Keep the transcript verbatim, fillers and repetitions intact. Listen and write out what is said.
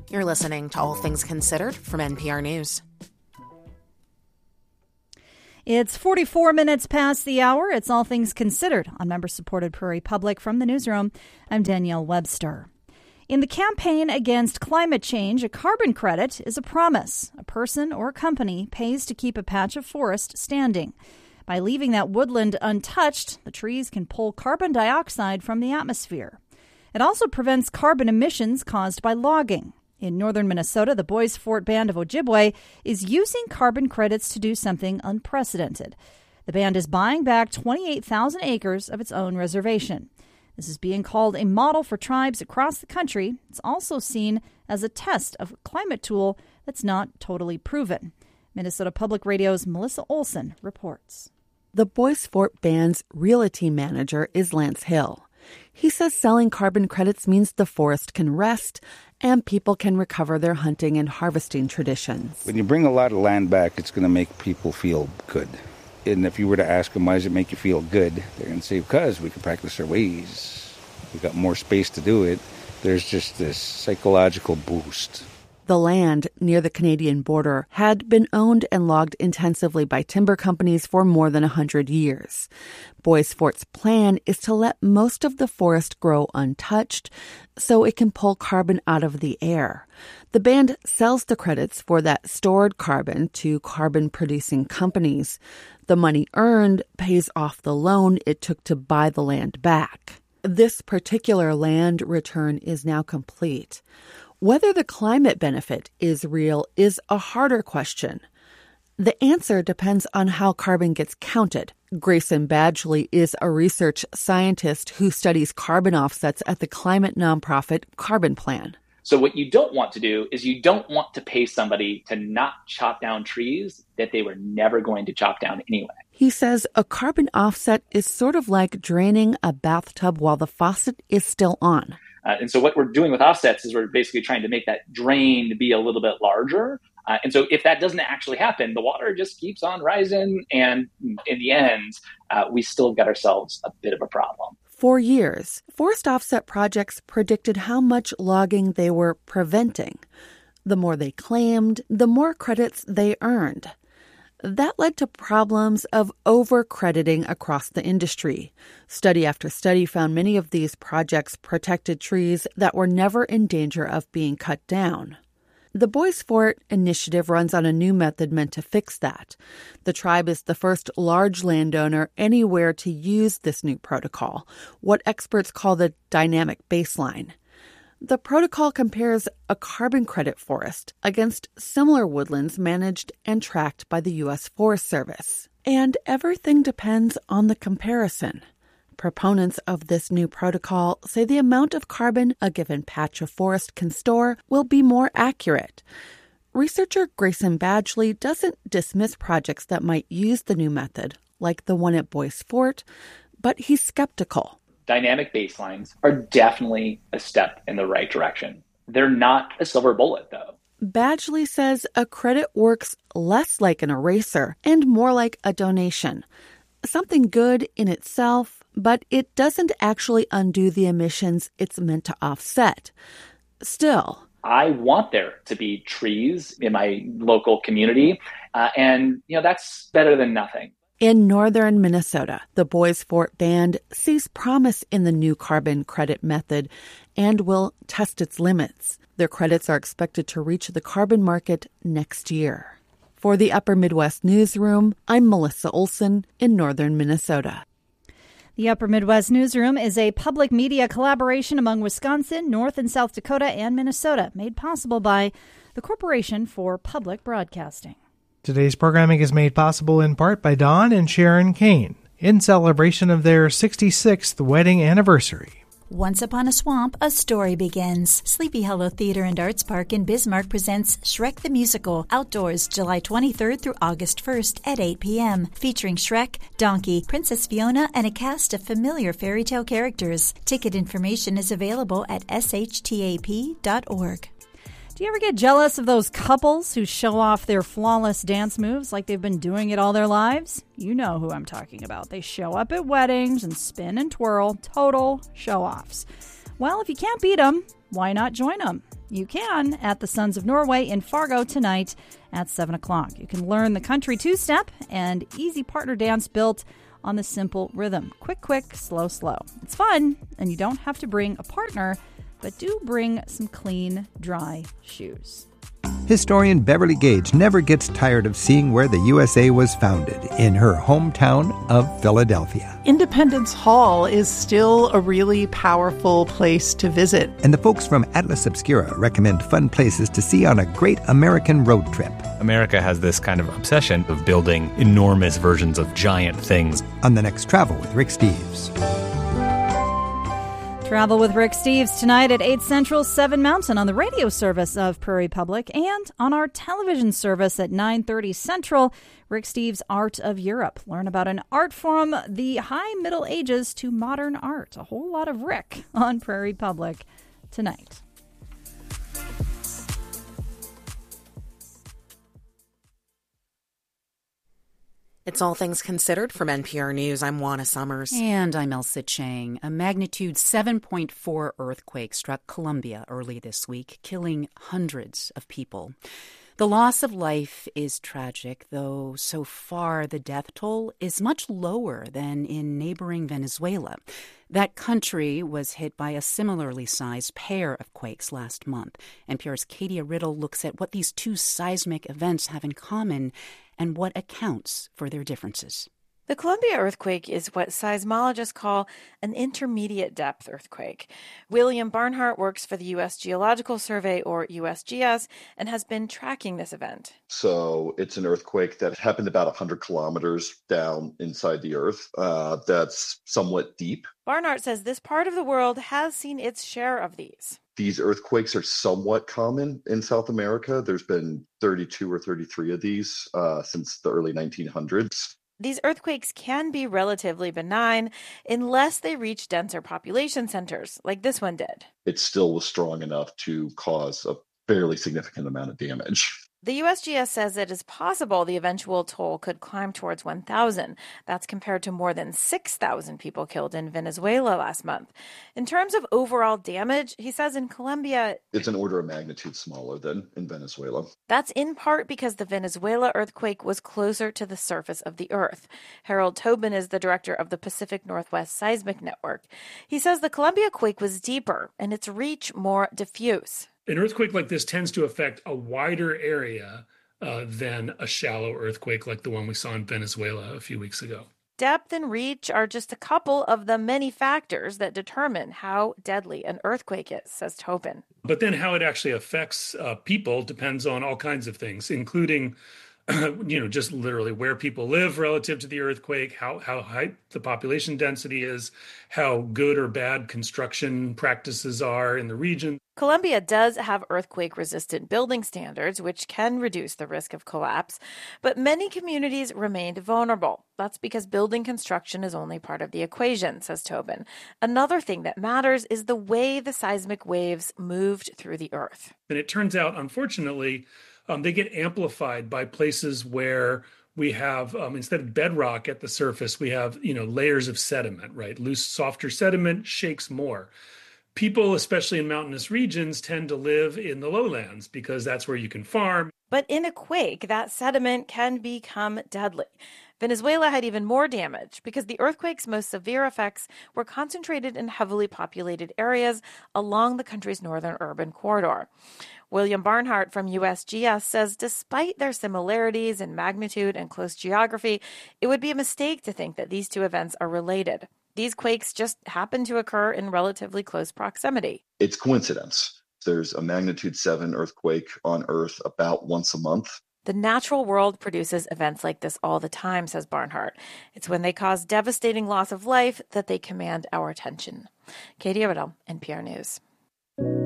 You're listening to All Things Considered from N P R News. It's forty-four minutes past the hour. It's All Things Considered on member-supported Prairie Public. From the newsroom, I'm Danielle Webster. In the campaign against climate change, a carbon credit is a promise. A person or company pays to keep a patch of forest standing. By leaving that woodland untouched, the trees can pull carbon dioxide from the atmosphere. It also prevents carbon emissions caused by logging. In northern Minnesota, the Bois Forte Band of Ojibwe is using carbon credits to do something unprecedented. The band is buying back twenty-eight thousand acres of its own reservation. This is being called a model for tribes across the country. It's also seen as a test of a climate tool that's not totally proven. Minnesota Public Radio's Melissa Olson reports. The Bois Forte Band's realty manager is Lance Hill. He says selling carbon credits means the forest can rest and people can recover their hunting and harvesting traditions. When you bring a lot of land back, it's going to make people feel good. And if you were to ask them, why does it make you feel good? They're going to say, because we can practice our ways. We've got more space to do it. There's just this psychological boost. The land near the Canadian border had been owned and logged intensively by timber companies for more than one hundred years. Bois Forte's plan is to let most of the forest grow untouched so it can pull carbon out of the air. The band sells the credits for that stored carbon to carbon-producing companies. The money earned pays off the loan it took to buy the land back. This particular land return is now complete. Whether the climate benefit is real is a harder question. The answer depends on how carbon gets counted. Grayson Badgley is a research scientist who studies carbon offsets at the climate nonprofit Carbon Plan. So what you don't want to do is you don't want to pay somebody to not chop down trees that they were never going to chop down anyway. He says a carbon offset is sort of like draining a bathtub while the faucet is still on. Uh, and so what we're doing with offsets is we're basically trying to make that drain be a little bit larger. Uh, and so if that doesn't actually happen, the water just keeps on rising. And in the end, uh, we still got ourselves a bit of a problem. For years, forest offset projects predicted how much logging they were preventing. The more they claimed, the more credits they earned. That led to problems of over-crediting across the industry. Study after study found many of these projects protected trees that were never in danger of being cut down. The Bois Forte initiative runs on a new method meant to fix that. The tribe is the first large landowner anywhere to use this new protocol, what experts call the dynamic baseline. The protocol compares a carbon credit forest against similar woodlands managed and tracked by the U S Forest Service. And everything depends on the comparison. Proponents of this new protocol say the amount of carbon a given patch of forest can store will be more accurate. Researcher Grayson Badgley doesn't dismiss projects that might use the new method, like the one at Bois Forte, but he's skeptical. Dynamic baselines are definitely a step in the right direction. They're not a silver bullet, though. Badgley says a credit works less like an eraser and more like a donation. Something good in itself, but it doesn't actually undo the emissions it's meant to offset. Still, I want there to be trees in my local community, uh, and you know that's better than nothing. In northern Minnesota, the Bois Forte Band sees promise in the new carbon credit method and will test its limits. Their credits are expected to reach the carbon market next year. For the Upper Midwest Newsroom, I'm Melissa Olson in northern Minnesota. The Upper Midwest Newsroom is a public media collaboration among Wisconsin, North and South Dakota, and Minnesota, made possible by the Corporation for Public Broadcasting. Today's programming is made possible in part by Don and Sharon Kane in celebration of their sixty-sixth wedding anniversary. Once upon a swamp, a story begins. Sleepy Hollow Theater and Arts Park in Bismarck presents Shrek the Musical, outdoors July twenty-third through August first at eight p.m., featuring Shrek, Donkey, Princess Fiona, and a cast of familiar fairy tale characters. Ticket information is available at s h t a p dot org. Do you ever get jealous of those couples who show off their flawless dance moves like they've been doing it all their lives? You know who I'm talking about. They show up at weddings and spin and twirl, total show-offs. Well, if you can't beat them, why not join them? You can at the Sons of Norway in Fargo tonight at seven o'clock. You can learn the country two-step and easy partner dance built on the simple rhythm. Quick, quick, slow, slow. It's fun, and you don't have to bring a partner, but do bring some clean, dry shoes. Historian Beverly Gage never gets tired of seeing where the U S A was founded, in her hometown of Philadelphia. Independence Hall is still a really powerful place to visit. And the folks from Atlas Obscura recommend fun places to see on a great American road trip. America has this kind of obsession of building enormous versions of giant things. On the next Travel with Rick Steves. Travel with Rick Steves tonight at eight Central, seven Mountain on the radio service of Prairie Public and on our television service at nine thirty Central, Rick Steves' Art of Europe. Learn about an art from the High Middle Ages to modern art. A whole lot of Rick on Prairie Public tonight. It's All Things Considered from N P R News. I'm Juana Summers. And I'm Elsa Chang. A magnitude seven point four earthquake struck Colombia early this week, killing hundreds of people. The loss of life is tragic, though so far the death toll is much lower than in neighboring Venezuela. That country was hit by a similarly sized pair of quakes last month. N P R's Katia Riddle looks at what these two seismic events have in common and what accounts for their differences. The Colombia earthquake is what seismologists call an intermediate depth earthquake. William Barnhart works for the U S Geological Survey, or U S G S, and has been tracking this event. So it's an earthquake that happened about one hundred kilometers down inside the earth. Uh, that's somewhat deep. Barnhart says this part of the world has seen its share of these. These earthquakes are somewhat common in South America. There's been thirty-two or thirty-three of these uh, since the early nineteen hundreds. These earthquakes can be relatively benign unless they reach denser population centers, like this one did. It still was strong enough to cause a fairly significant amount of damage. The U S G S says it is possible the eventual toll could climb towards one thousand. That's compared to more than six thousand people killed in Venezuela last month. In terms of overall damage, he says in Colombia, it's an order of magnitude smaller than in Venezuela. That's in part because the Venezuela earthquake was closer to the surface of the earth. Harold Tobin is the director of the Pacific Northwest Seismic Network. He says the Colombia quake was deeper and its reach more diffuse. An earthquake like this tends to affect a wider area uh, than a shallow earthquake like the one we saw in Venezuela a few weeks ago. Depth and reach are just a couple of the many factors that determine how deadly an earthquake is, says Tobin. But then how it actually affects uh, people depends on all kinds of things, including you know, just literally where people live relative to the earthquake, how how high the population density is, how good or bad construction practices are in the region. Colombia does have earthquake-resistant building standards, which can reduce the risk of collapse, but many communities remained vulnerable. That's because building construction is only part of the equation, says Tobin. Another thing that matters is the way the seismic waves moved through the earth. And it turns out, unfortunately, Um, they get amplified by places where we have, um, instead of bedrock at the surface, we have, you know, layers of sediment, right? Loose, softer sediment shakes more. People, especially in mountainous regions, tend to live in the lowlands because that's where you can farm. But in a quake, that sediment can become deadly. Venezuela had even more damage because the earthquake's most severe effects were concentrated in heavily populated areas along the country's northern urban corridor. William Barnhart from U S G S says despite their similarities in magnitude and close geography, it would be a mistake to think that these two events are related. These quakes just happen to occur in relatively close proximity. It's coincidence. There's a magnitude seven earthquake on Earth about once a month. The natural world produces events like this all the time, says Barnhart. It's when they cause devastating loss of life that they command our attention. Katie Riddle, N P R News.